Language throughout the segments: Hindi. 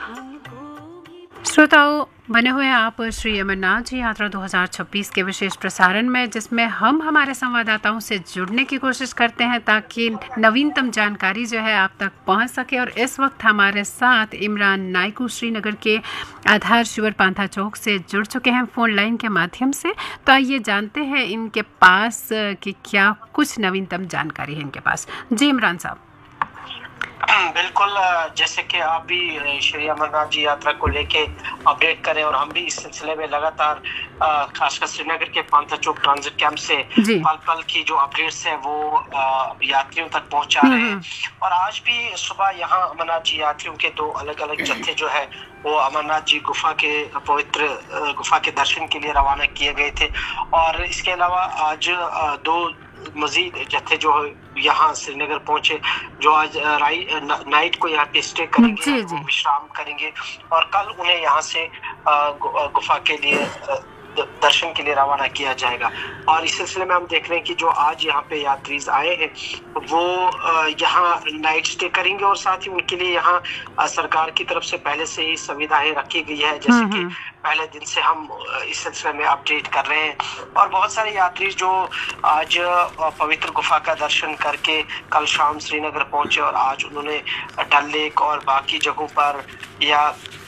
श्रोताओं, बने हुए हैं आप श्री अमरनाथ जी यात्रा 2026 के विशेष प्रसारण में, जिसमें हम हमारे संवाददाताओं से जुड़ने की कोशिश करते हैं ताकि नवीनतम जानकारी जो है आप तक पहुंच सके। और इस वक्त हमारे साथ इमरान नायकू श्रीनगर के आधार शिवर पांथा चौक से जुड़ चुके हैं फ़ोन लाइन के माध्यम से। तो आइए जानते हैं इनके पास कि क्या कुछ नवीनतम जानकारी है इनके पास। जी इमरान साहब। बिल्कुल, जैसे कि आप भी श्री अमरनाथ जी यात्रा को लेके अपडेट करें और हम भी इस सिलसिले में लगातार खासकर श्रीनगर के पांथा चौक ट्रांजिट कैंप से पल पल की जो अपडेट्स है वो यात्रियों तक पहुंचा रहे हैं। और आज भी सुबह यहाँ अमरनाथ जी यात्रियों के दो अलग अलग जत्थे जो है वो अमरनाथ जी गुफा के पवित्र गुफा के दर्शन के लिए रवाना किए गए थे। और इसके अलावा आज दो मजीद जत्थे जो यहाँ श्रीनगर पहुंचे, जो आज नाइट को यहाँ पे स्टे करेंगे, विश्राम करेंगे और कल उन्हें यहाँ से गुफा के लिए दर्शन के लिए रवाना किया जाएगा। और इस सिलसिले में हम देख रहे हैं कि जो आज यहाँ पे यात्री आए हैं वो यहाँ नाइट स्टे करेंगे और साथ ही उनके लिए यहाँ सरकार की तरफ से पहले से ही सुविधाएं रखी गई है, जैसे कि पहले दिन से हम इस सिलसिले में अपडेट कर रहे हैं। और बहुत सारे यात्री जो आज पवित्र गुफा का दर्शन करके कल शाम श्रीनगर पहुंचे और आज उन्होंने डल लेक और बाकी जगहों पर या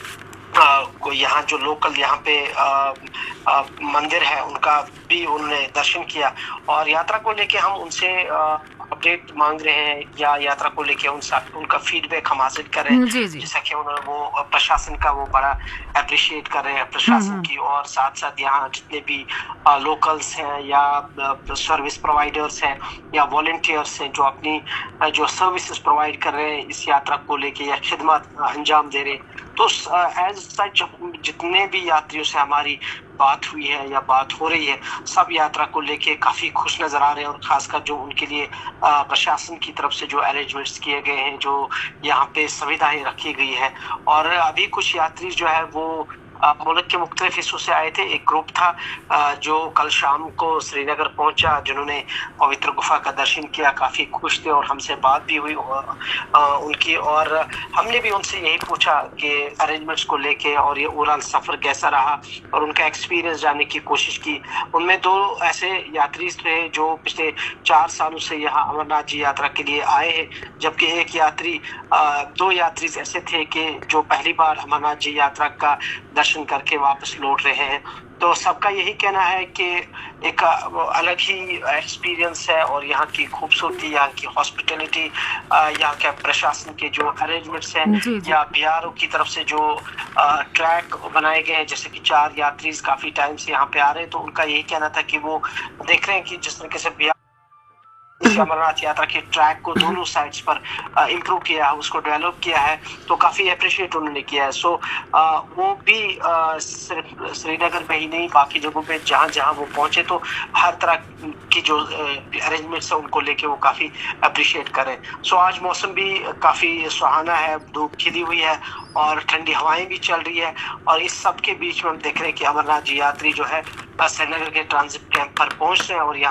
यहाँ जो लोकल यहाँ पे मंदिर है उनका भी उन्होंने दर्शन किया। और यात्रा को लेके हम उनसे अपडेट मांग रहे हैं या यात्रा को लेके उनका फीडबैक हम हासिल कर रहे हैं। जैसा कि उन्होंने वो प्रशासन का वो बड़ा अप्रिशिएट कर रहे हैं प्रशासन की, और साथ साथ यहाँ जितने भी लोकल्स हैं या सर्विस प्रोवाइडर्स हैं या वॉलंटियर्स हैं जो अपनी जो सर्विसेज प्रोवाइड कर रहे हैं इस यात्रा को लेके या खिदमत अंजाम दे रहे हैं। तो एज सच जितने भी यात्रियों से हमारी बात हुई है या बात हो रही है, सब यात्रा को लेके काफी खुश नजर आ रहे हैं। और खासकर जो उनके लिए प्रशासन की तरफ से जो अरेंजमेंट्स किए गए हैं, जो यहाँ पे सुविधाएं रखी गई है। और अभी कुछ यात्री जो है वो मुल्क के मुख्तलिफ हिस्सों से आए थे। एक ग्रुप था जो कल शाम को श्रीनगर पहुंचा, जिन्होंने पवित्र गुफा का दर्शन किया, काफी खुश थे और हमसे बात भी हुई उनकी। और हमने भी उनसे यही पूछा कि अरेंजमेंट्स को लेके और ये ओवरऑल सफर कैसा रहा और उनका एक्सपीरियंस जानने की कोशिश की। उनमें दो ऐसे यात्री थे जो पिछले 4 सालों से यहाँ अमरनाथ जी यात्रा के लिए आए हैं, जबकि दो यात्री ऐसे थे कि जो पहली बार अमरनाथ जी यात्रा का दर्शन करके वापस लौट रहे हैं। तो सबका यही कहना है कि एक अलग ही एक्सपीरियंस है और यहाँ की खूबसूरती, यहाँ की हॉस्पिटलिटी, यहाँ के प्रशासन के जो अरेंजमेंट्स हैं या बीआरओ की तरफ से जो ट्रैक बनाए गए हैं, जैसे कि 4 यात्री काफी टाइम से यहाँ पे आ रहे हैं, तो उनका यही कहना था कि वो देख रहे हैं कि जिस तरीके से अमरनाथ यात्रा के ट्रैक को दोनों साइड्स पर इम्प्रूव किया है, उसको डेवलप किया है, तो काफी अप्रिशिएट उन्होंने किया है। सो वो भी सिर्फ श्रीनगर में ही नहीं, बाकी जगहों पे जहाँ जहाँ वो पहुंचे तो हर तरह की जो अरेंजमेंट्स है उनको लेके वो काफी अप्रिशिएट करें। सो आज मौसम भी काफी सुहाना है, धूप खिली हुई है और ठंडी हवाएं भी चल रही है। और इस सब के बीच में हम देख रहे हैं कि अमरनाथ जी यात्री जो है श्रीनगर के ट्रांजिट कैंप पर पहुंच रहे हैं और यहाँ